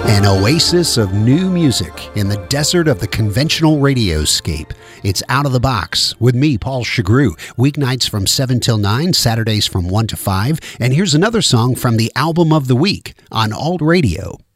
An oasis of new music in the desert of the conventional radioscape. It's Out of the Box with me, Paul Chagru. Weeknights from 7 till 9, Saturdays from 1 to 5. And here's another song from the Album of the Week on Alt Radio.